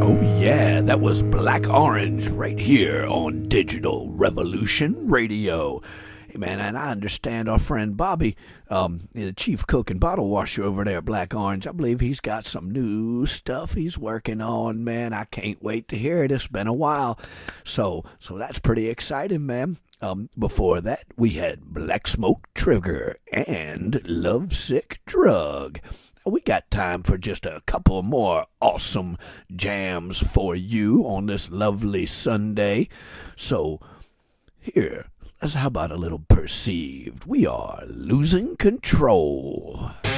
Oh, yeah, that was Black Orange right here on Digital Revolution Radio. Hey, man, and I understand our friend Bobby, the chief cook and bottle washer over there at Black Orange, I believe he's got some new stuff he's working on, man. I can't wait to hear it. It's been a while. So that's pretty exciting, man. Before that, we had Black Smoke Trigger and Lovesick Drug. We got time for just a couple more awesome jams for you on this lovely Sunday. So, here, how about a little Perceived? We are losing control.